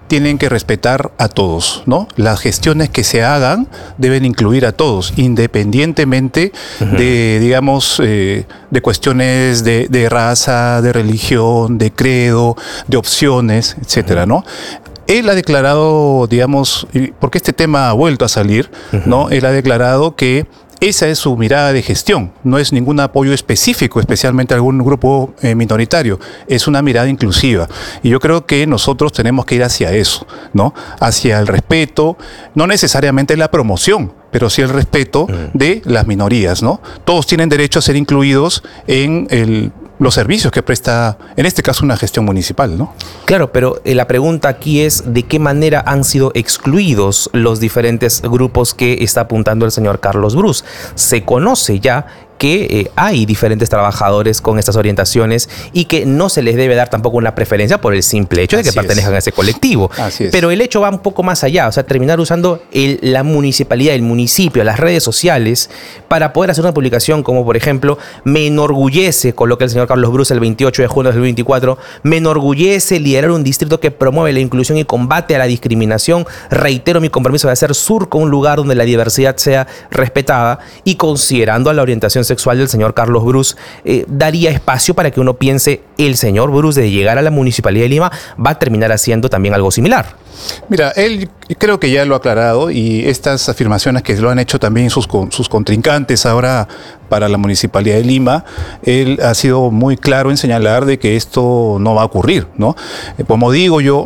tienen que respetar a todos, ¿no? Las gestiones que se hagan deben incluir a todos, independientemente de, digamos, de cuestiones de raza, de religión, de credo, de opciones, etcétera, ¿no? Él ha declarado, digamos, porque este tema ha vuelto a salir, ¿no? Él ha declarado que esa es su mirada de gestión, no es ningún apoyo específico, especialmente a algún grupo minoritario, es una mirada inclusiva. Y yo creo que nosotros tenemos que ir hacia eso, ¿no? Hacia el respeto, no necesariamente la promoción, pero sí el respeto de las minorías, ¿no? Todos tienen derecho a ser incluidos en los servicios que presta, en este caso, una gestión municipal, ¿no? Claro, pero la pregunta aquí es ¿de qué manera han sido excluidos los diferentes grupos que está apuntando el señor Carlos Brus? Se conoce ya que hay diferentes trabajadores con estas orientaciones y que no se les debe dar tampoco una preferencia por el simple hecho de que pertenezcan a ese colectivo. Pero el hecho va un poco más allá, o sea, terminar usando la municipalidad, el municipio, las redes sociales para poder hacer una publicación como, por ejemplo, me enorgullece, coloca el señor Carlos Brus el 28 de junio del 2024, me enorgullece liderar un distrito que promueve la inclusión y combate a la discriminación, reitero mi compromiso de hacer Surco un lugar donde la diversidad sea respetada, y considerando a la orientación sexual del señor Carlos Brus, daría espacio para que uno piense, el señor Brus, de llegar a la Municipalidad de Lima, va a terminar haciendo también algo similar. Mira, él creo que ya lo ha aclarado, y estas afirmaciones que lo han hecho también sus contrincantes ahora para la Municipalidad de Lima, él ha sido muy claro en señalar de que esto no va a ocurrir, ¿no? Como digo yo,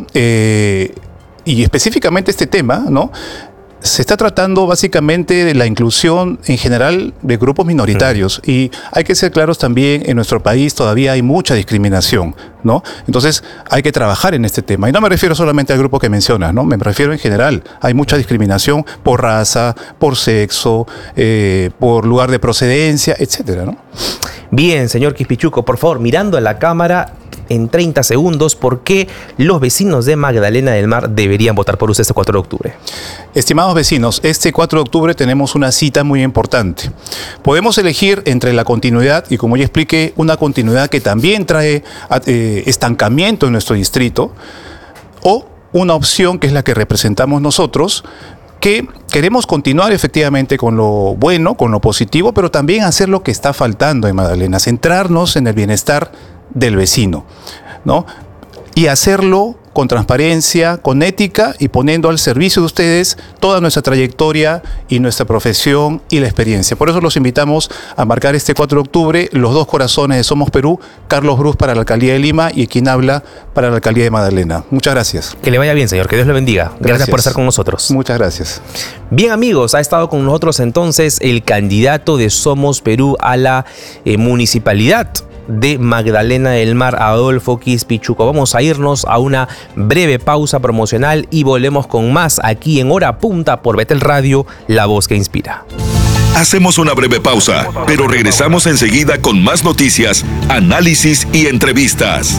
y específicamente este tema, ¿no? Se está tratando básicamente de la inclusión en general de grupos minoritarios, y hay que ser claros también, en nuestro país todavía hay mucha discriminación, ¿no? Entonces hay que trabajar en este tema, y no me refiero solamente al grupo que mencionas, ¿no? Me refiero en general, hay mucha discriminación por raza, por sexo, por lugar de procedencia, etcétera, ¿no? Bien, señor Quispichuco, por favor, mirando a la cámara, en 30 segundos, ¿por qué los vecinos de Magdalena del Mar deberían votar por usted este 4 de octubre? Estimados vecinos, este 4 de octubre tenemos una cita muy importante. Podemos elegir entre la continuidad, y como ya expliqué, una continuidad que también trae estancamiento en nuestro distrito, o una opción que es la que representamos nosotros, que queremos continuar efectivamente con lo bueno, con lo positivo, pero también hacer lo que está faltando en Magdalena, centrarnos en el bienestar del vecino, ¿no? Y hacerlo con transparencia, con ética, y poniendo al servicio de ustedes toda nuestra trayectoria y nuestra profesión y la experiencia. Por eso los invitamos a marcar este 4 de octubre los dos corazones de Somos Perú, Carlos Brus para la Alcaldía de Lima y quien habla para la Alcaldía de Magdalena. Muchas gracias. Que le vaya bien, señor. Que Dios le bendiga. Gracias por estar con nosotros. Muchas gracias. Bien, amigos, ha estado con nosotros entonces el candidato de Somos Perú a la municipalidad de Magdalena del Mar, Adolfo Quispichuco. Vamos a irnos a una breve pausa promocional y volvemos con más aquí en Hora Punta por Betel Radio, la voz que inspira. Hacemos una breve pausa, pero regresamos enseguida con más noticias, análisis y entrevistas.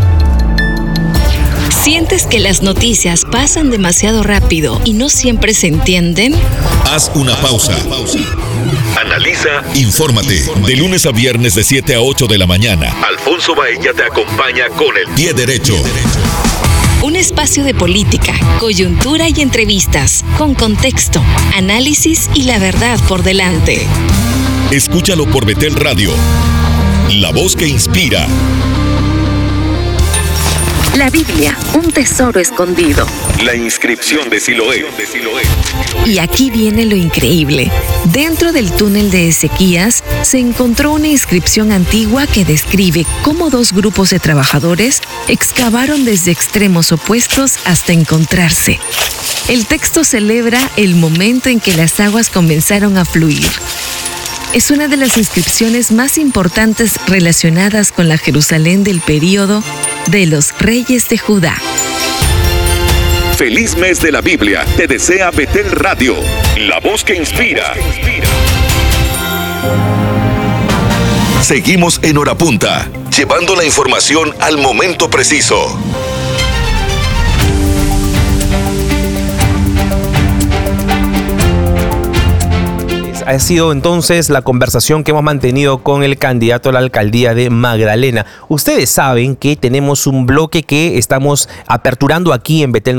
¿Sientes que las noticias pasan demasiado rápido y no siempre se entienden? Haz una pausa. Analiza, infórmate. De lunes a viernes de 7 a 8 de la mañana. Alfonso Baella te acompaña con el pie derecho. Un espacio de política, coyuntura y entrevistas, con contexto, análisis y la verdad por delante. Escúchalo por Betel Radio, la voz que inspira. La Biblia, un tesoro escondido. La inscripción de Siloé. Y aquí viene lo increíble. Dentro del túnel de Ezequías se encontró una inscripción antigua que describe cómo dos grupos de trabajadores excavaron desde extremos opuestos hasta encontrarse. El texto celebra el momento en que las aguas comenzaron a fluir. Es una de las inscripciones más importantes relacionadas con la Jerusalén del período de los reyes de Judá. Feliz mes de la Biblia, te desea Betel Radio, la voz que inspira. Seguimos en Hora Punta, llevando la información al momento preciso. Ha sido entonces la conversación que hemos mantenido con el candidato a la alcaldía de Magdalena. Ustedes saben que tenemos un bloque que estamos aperturando aquí en Betel